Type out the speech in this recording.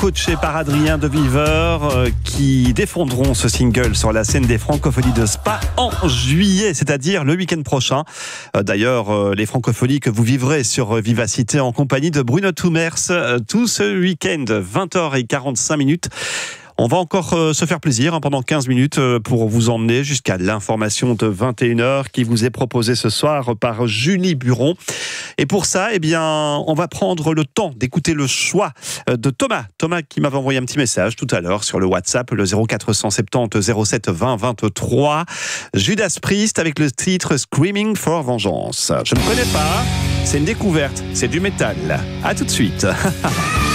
coachés par Adrien de Viver, qui défendront ce single sur la scène des Francopholies de Spa en juillet, c'est-à-dire le week-end prochain. D'ailleurs, les Francopholies que vous vivrez sur Vivacité en compagnie de Bruno Toumers tout ce week-end, 20h45. On va encore se faire plaisir pendant 15 minutes pour vous emmener jusqu'à l'information de 21h qui vous est proposée ce soir par Julie Buron. Et pour ça, on va prendre le temps d'écouter le choix de Thomas. Thomas qui m'avait envoyé un petit message tout à l'heure sur le WhatsApp, le 0470 07 20 23. Judas Priest avec le titre Screaming for Vengeance. Je ne connais pas, c'est une découverte, c'est du métal. À tout de suite.